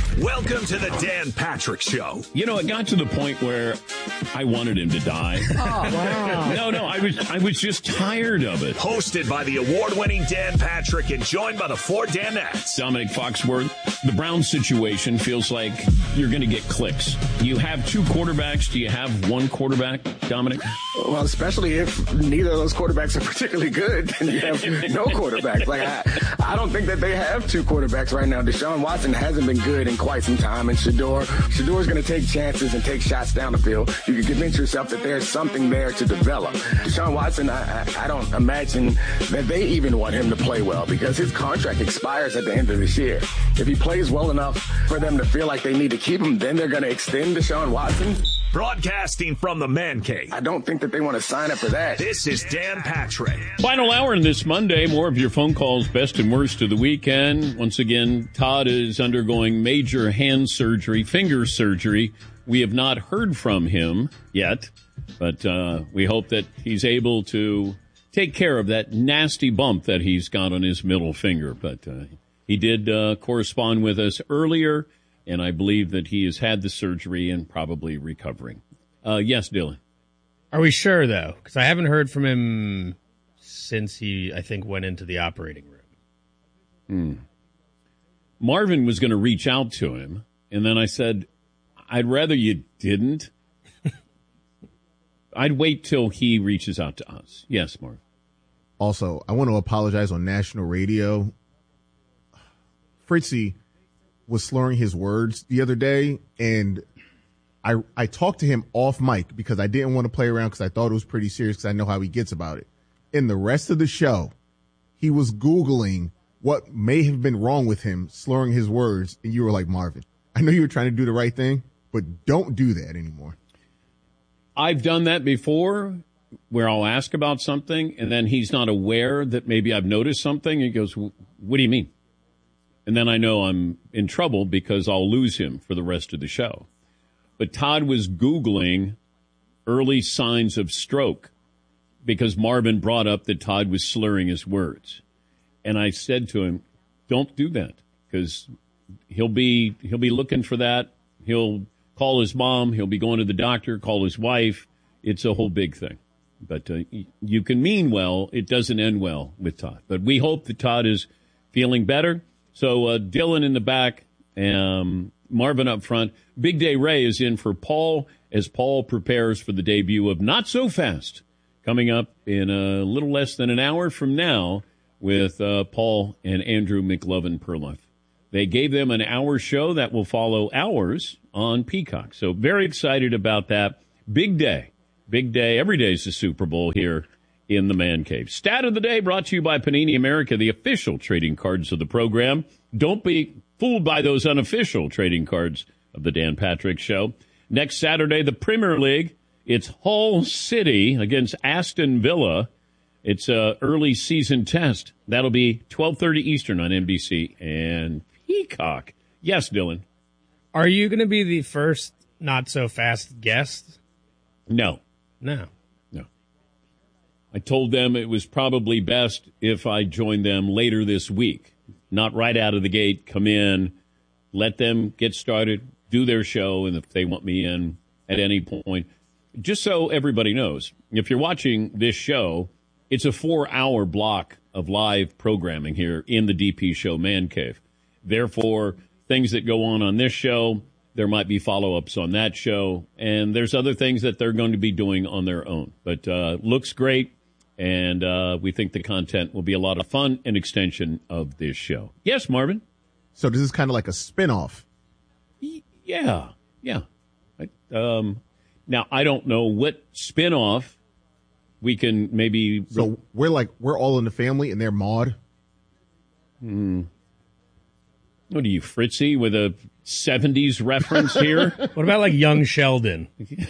Welcome to the Dan Patrick Show. You know, it got to the point where I wanted him to die. Oh, wow. No, I was just tired of it. Hosted by the award-winning Dan Patrick and joined by the four Danettes. Dominic Foxworth, the Browns situation feels like you're going to get clicks. You have two quarterbacks. Do you have one quarterback, Dominic? Well, especially if neither of those quarterbacks are particularly good, then you have no quarterbacks. Like, I don't think that they have two quarterbacks right now. Deshaun Watson hasn't been good in quite some time, and Shador's going to take chances and take shots down the field. You can convince yourself that there's something there to develop. Deshaun Watson, I don't imagine that they even want him to play well because his contract expires at the end of this year. If he plays well enough for them to feel like they need to keep him, then they're going to extend Deshaun Watson. Broadcasting from the Man Cave. I don't think that they want to sign up for that. This is Dan Patrick. Final hour in this Monday. More of your phone calls, best and worst of the weekend. Once again, Todd is undergoing major hand surgery, finger surgery. We have not heard from him yet, but we hope that he's able to take care of that nasty bump that he's got on his middle finger. But he did correspond with us earlier, and I believe that he has had the surgery and probably recovering. Yes, Dylan. Are we sure, though? Because I haven't heard from him since he, I think, went into the operating room. Marvin was going to reach out to him, and then I said, I'd rather you didn't. I'd wait till he reaches out to us. Yes, Marvin. Also, I want to apologize on national radio. Fritzy was slurring his words the other day, and I talked to him off mic because I didn't want to play around because I thought it was pretty serious because I know how he gets about it. In the rest of the show, he was Googling what may have been wrong with him slurring his words, and you were like, Marvin, I know you were trying to do the right thing, but don't do that anymore. I've done that before where I'll ask about something, and then he's not aware that maybe I've noticed something. He goes, what do you mean? And then I know I'm in trouble because I'll lose him for the rest of the show. But Todd was Googling early signs of stroke because Marvin brought up that Todd was slurring his words. And I said to him, don't do that because he'll be looking for that. He'll call his mom. He'll be going to the doctor, call his wife. It's a whole big thing. But you can mean well. It doesn't end well with Todd. But we hope that Todd is feeling better. So Dylan in the back, Marvin up front. Big Day Ray is in for Paul as Paul prepares for the debut of Not So Fast, coming up in a little less than an hour from now with Paul and Andrew McLovin-Perloff. They gave them an hour show that will follow ours on Peacock. So very excited about that. Big day. Big day. Every day is the Super Bowl here in the Man Cave. Stat of the day brought to you by Panini America, the official trading cards of the program. Don't be fooled by those unofficial trading cards of the Dan Patrick Show. Next Saturday, the Premier League. It's Hull City against Aston Villa. It's a early season test. That'll be 12:30 Eastern on NBC and Peacock. Yes, Dylan. Are you going to be the first Not So Fast guest? No. I told them it was probably best if I joined them later this week. Not right out of the gate, come in, let them get started, do their show, and if they want me in at any point. Just so everybody knows, if you're watching this show, it's a 4-hour block of live programming here in the DP Show Man Cave. Therefore, things that go on this show, there might be follow-ups on that show, and there's other things that they're going to be doing on their own. But looks great, and we think the content will be a lot of fun and extension of this show. Yes, Marvin? So this is kind of like a spinoff. Yeah. Now, I don't know what spinoff we can maybe... So we're all in the family, and they're Maude? What are you, Fritzy, with a 70s reference here? What about like Young Sheldon?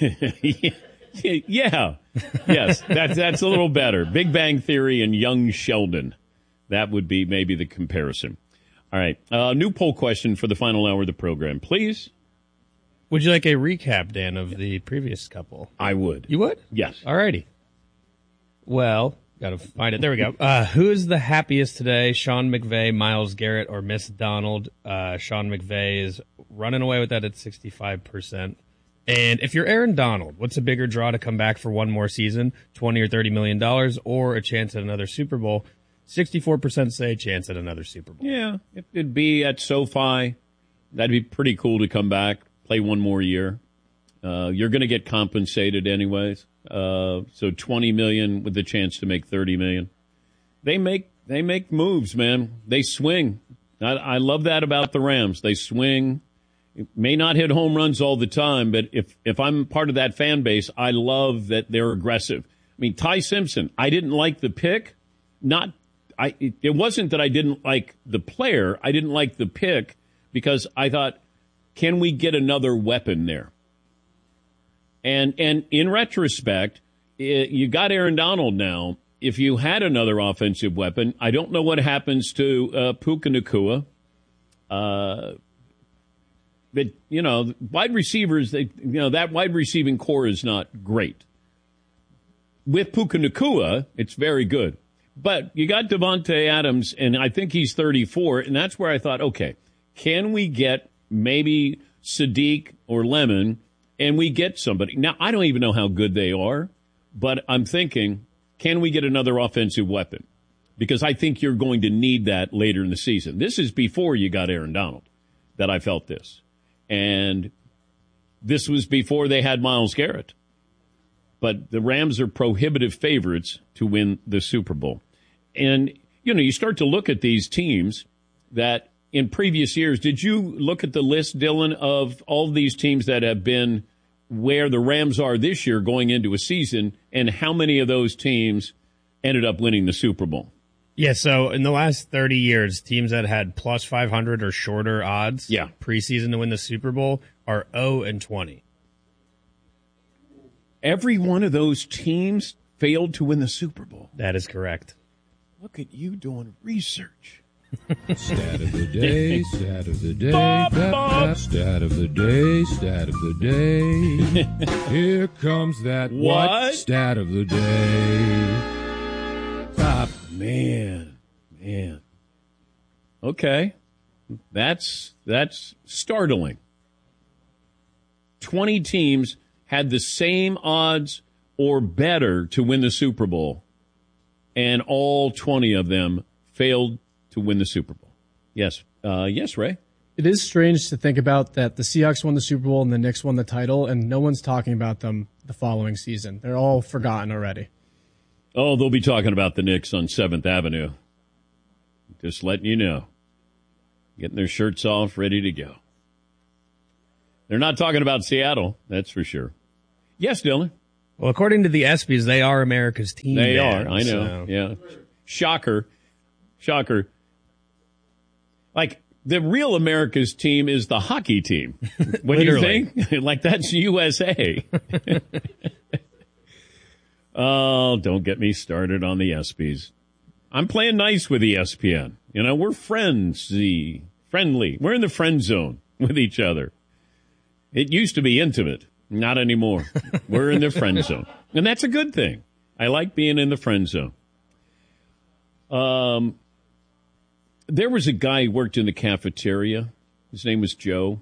Yeah. Yes, that's a little better. Big Bang Theory and Young Sheldon. That would be maybe the comparison. All right. New poll question for the final hour of the program, please. Would you like a recap, Dan, of the previous couple? I would. You would? Yes. All righty. Well, got to find it. There we go. Who is the happiest today? Sean McVay, Myles Garrett, or Miss Donald? Sean McVay is running away with that at 65%. And if you're Aaron Donald, what's a bigger draw to come back for one more season, $20 or $30 million, or a chance at another Super Bowl? 64% say chance at another Super Bowl. Yeah, it'd be at SoFi. That'd be pretty cool to come back, play one more year. You're going to get compensated anyways. So $20 million with the chance to make $30 million. They make moves, man. They swing. I love that about the Rams. They swing. It may not hit home runs all the time, but if I'm part of that fan base, I love that they're aggressive. I mean, Ty Simpson, I didn't like the pick. It wasn't that I didn't like the player. I didn't like the pick because I thought, can we get another weapon there? And in retrospect, you got Aaron Donald now. If you had another offensive weapon, I don't know what happens to Puka Nacua. But, wide receivers, that wide receiving core is not great. With Puka Nacua, it's very good. But you got Devontae Adams, and I think he's 34, and that's where I thought, okay, can we get maybe Sadiq or Lemon, and we get somebody? Now, I don't even know how good they are, but I'm thinking, can we get another offensive weapon? Because I think you're going to need that later in the season. This is before you got Aaron Donald that I felt this. And this was before they had Myles Garrett. But the Rams are prohibitive favorites to win the Super Bowl. And, you start to look at these teams that in previous years, did you look at the list, Dylan, of all these teams that have been where the Rams are this year going into a season, and how many of those teams ended up winning the Super Bowl? Yeah, so in the last 30 years, teams that had plus 500 or shorter odds preseason to win the Super Bowl are 0-20. Every one of those teams failed to win the Super Bowl. That is correct. Look at you doing research. Stat of the day, stat of the day, stat of the day, stat of the day. Here comes that what? Stat of the day. Man. Okay. That's startling. 20 teams had the same odds or better to win the Super Bowl, and all 20 of them failed to win the Super Bowl. Yes. Yes, Ray? It is strange to think about that the Seahawks won the Super Bowl and the Knicks won the title, and no one's talking about them the following season. They're all forgotten already. Oh, they'll be talking about the Knicks on 7th Avenue. Just letting you know. Getting their shirts off, ready to go. They're not talking about Seattle, that's for sure. Yes, Dylan? Well, according to the ESPYs, they are America's team. They band, are, I know. So. Yeah. Shocker. Like, the real America's team is the hockey team. What do you think? Like, that's USA. Oh, don't get me started on the ESPYs. I'm playing nice with ESPN. We're friendly. We're in the friend zone with each other. It used to be intimate. Not anymore. We're in the friend zone. And that's a good thing. I like being in the friend zone. There was a guy who worked in the cafeteria. His name was Joe.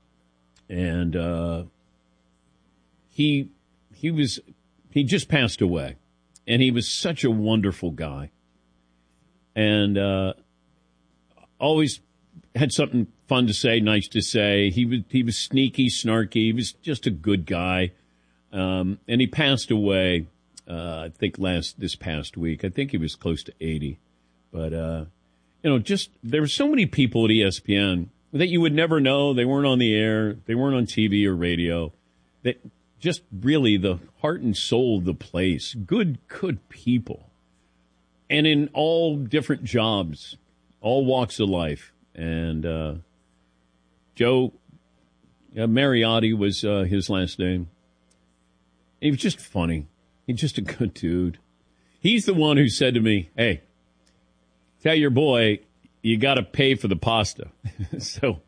And he just passed away. And he was such a wonderful guy. And always had something fun to say, nice to say. He was sneaky, snarky. He was just a good guy. And he passed away, I think this past week. I think he was close to 80. But, there were so many people at ESPN that you would never know. They weren't on the air. They weren't on TV or radio. That just really the heart and soul of the place. Good people. And in all different jobs, all walks of life. And Joe Mariotti was his last name. He was just funny. He's just a good dude. He's the one who said to me, hey, tell your boy you got to pay for the pasta. So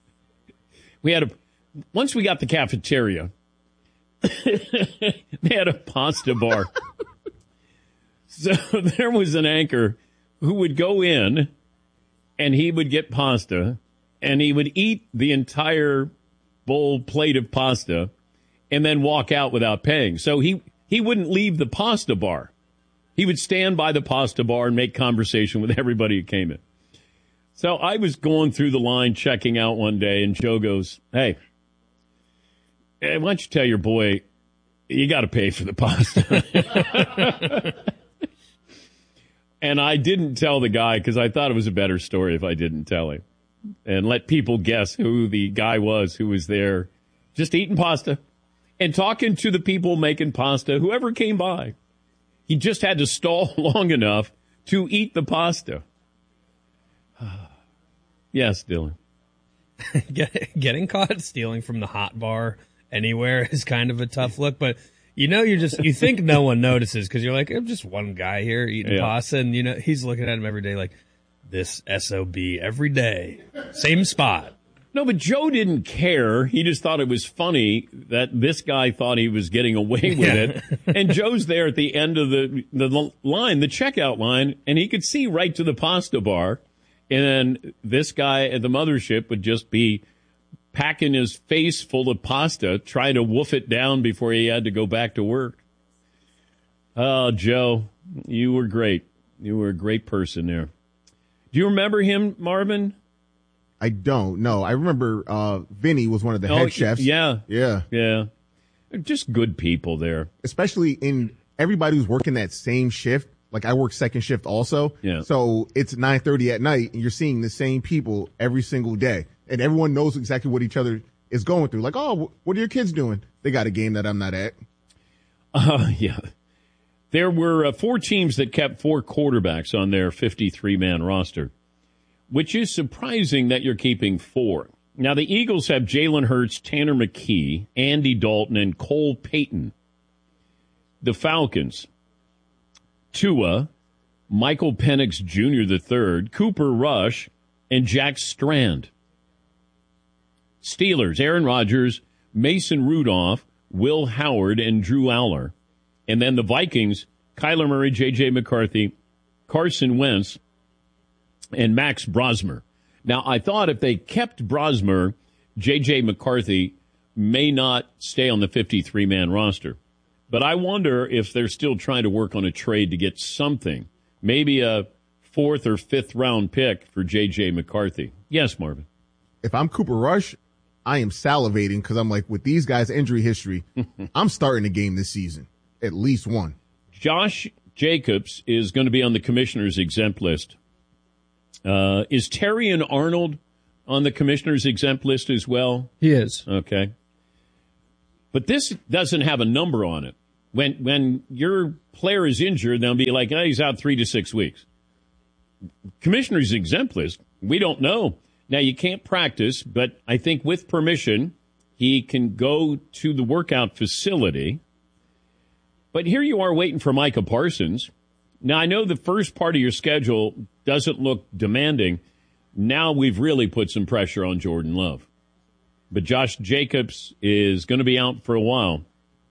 once we got the cafeteria, they had a pasta bar. So there was an anchor who would go in and he would get pasta and he would eat the entire bowl plate of pasta and then walk out without paying. So he wouldn't leave the pasta bar. He would stand by the pasta bar and make conversation with everybody who came in. So I was going through the line checking out one day, and Joe goes, hey, why don't you tell your boy you got to pay for the pasta? And I didn't tell the guy because I thought it was a better story if I didn't tell him and let people guess who the guy was who was there just eating pasta and talking to the people making pasta, whoever came by. He just had to stall long enough to eat the pasta. Yes, Dylan. Getting caught stealing from the hot bar anywhere is kind of a tough look, but you think no one notices because you're like, I'm just one guy here eating pasta, and he's looking at him every day like, this SOB every day, same spot. No, but Joe didn't care. He just thought it was funny that this guy thought he was getting away with it. And Joe's there at the end of the line, the checkout line, and he could see right to the pasta bar. And then this guy at the mothership would just be packing his face full of pasta, trying to wolf it down before he had to go back to work. Oh, Joe, you were great. You were a great person there. Do you remember him, Marvin? I don't. No, I remember Vinny was one of the head chefs. Yeah. Yeah. Just good people there. Especially in everybody who's working that same shift. Like I work second shift also. Yeah. So it's 9:30 at night and you're seeing the same people every single day. And everyone knows exactly what each other is going through. Like, oh, what are your kids doing? They got a game that I'm not at. Yeah. There were 4 teams that kept 4 quarterbacks on their 53-man roster, which is surprising that you're keeping 4. Now, the Eagles have Jalen Hurts, Tanner McKee, Andy Dalton, and Cole Payton. The Falcons, Tua, Michael Penix Jr. III, Cooper Rush, and Jack Strand. Steelers, Aaron Rodgers, Mason Rudolph, Will Howard, and Drew Aller. And then the Vikings, Kyler Murray, J.J. McCarthy, Carson Wentz, and Max Brosmer. Now, I thought if they kept Brosmer, J.J. McCarthy may not stay on the 53-man roster. But I wonder if they're still trying to work on a trade to get something, maybe a 4th or 5th round pick for J.J. McCarthy. Yes, Marvin. If I'm Cooper Rush, I am salivating because I'm like, with these guys' injury history, I'm starting a game this season, at least one. Josh Jacobs is going to be on the commissioner's exempt list. Is Terrion Arnold on the commissioner's exempt list as well? He is. Okay. But this doesn't have a number on it. When your player is injured, they'll be like, oh, he's out 3 to 6 weeks. Commissioner's exempt list, we don't know. Now, you can't practice, but I think with permission, he can go to the workout facility. But here you are waiting for Micah Parsons. Now, I know the first part of your schedule doesn't look demanding. Now we've really put some pressure on Jordan Love. But Josh Jacobs is going to be out for a while.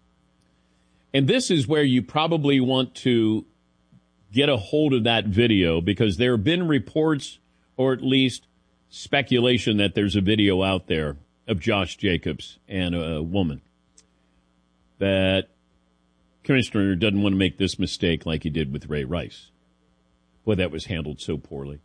And this is where you probably want to get a hold of that video because there have been reports, or at least speculation, that there's a video out there of Josh Jacobs and a woman. That Commissioner doesn't want to make this mistake like he did with Ray Rice. Boy, that was handled so poorly.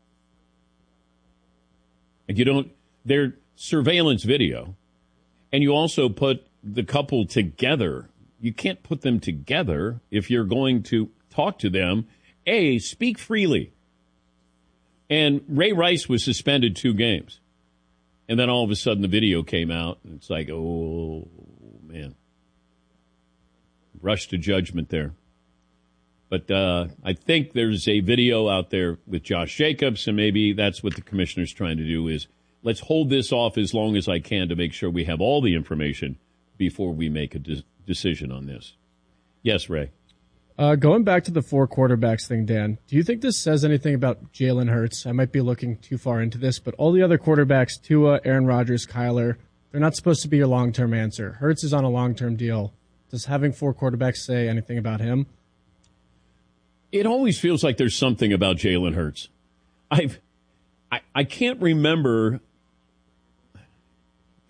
And they're surveillance video, and you also put the couple together. You can't put them together if you're going to talk to them. Speak freely. And Ray Rice was suspended 2 games. And then all of a sudden the video came out, and it's like, oh, man. Rush to judgment there. But I think there's a video out there with Josh Jacobs, and maybe that's what the commissioner's trying to do is let's hold this off as long as I can to make sure we have all the information before we make a decision on this. Yes, Ray. Going back to the 4 quarterbacks thing, Dan, do you think this says anything about Jalen Hurts? I might be looking too far into this, but all the other quarterbacks, Tua, Aaron Rodgers, Kyler, they're not supposed to be your long-term answer. Hurts is on a long-term deal. Does having 4 quarterbacks say anything about him? It always feels like there's something about Jalen Hurts. I can't remember. I'm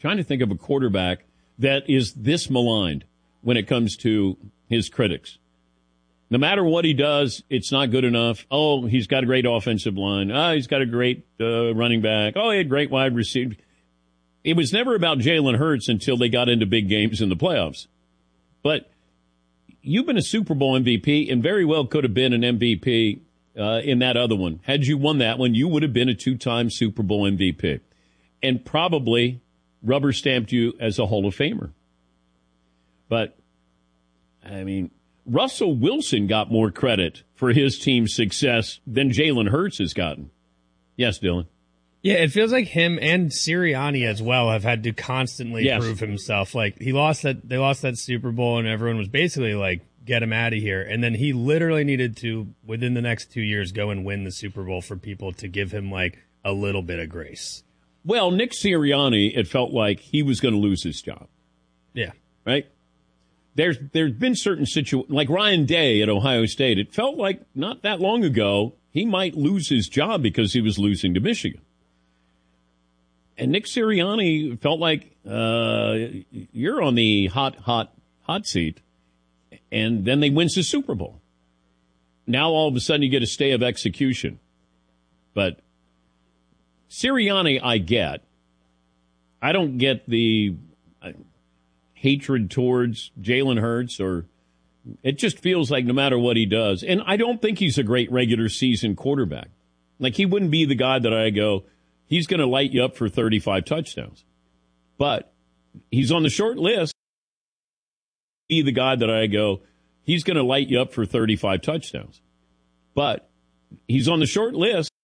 trying to think of a quarterback that is this maligned when it comes to his critics. No matter what he does, it's not good enough. Oh, he's got a great offensive line. Oh, he's got a great running back. Oh, he had great wide receiver. It was never about Jalen Hurts until they got into big games in the playoffs. But you've been a Super Bowl MVP and very well could have been an MVP in that other one. Had you won that one, you would have been a 2-time Super Bowl MVP and probably rubber stamped you as a Hall of Famer. But, I mean, Russell Wilson got more credit for his team's success than Jalen Hurts has gotten. Yes, Dylan. Yeah, it feels like him and Sirianni as well have had to constantly prove himself. Like they lost that Super Bowl and everyone was basically like, get him out of here. And then he literally needed to, within the next 2 years, go and win the Super Bowl for people to give him like a little bit of grace. Well, Nick Sirianni, it felt like he was going to lose his job. Yeah. Right? There's been certain situations, like Ryan Day at Ohio State. It felt like not that long ago he might lose his job because he was losing to Michigan. And Nick Sirianni felt like you're on the hot seat, and then they wins the Super Bowl. Now all of a sudden you get a stay of execution. But Sirianni, I get. I don't get the hatred towards Jalen Hurts, or it just feels like no matter what he does. And I don't think he's a great regular season quarterback. Like he wouldn't be the guy that I go, he's going to light you up for 35 touchdowns. But he's on the short list. Be the guy that I go, he's going to light you up for 35 touchdowns. But he's on the short list.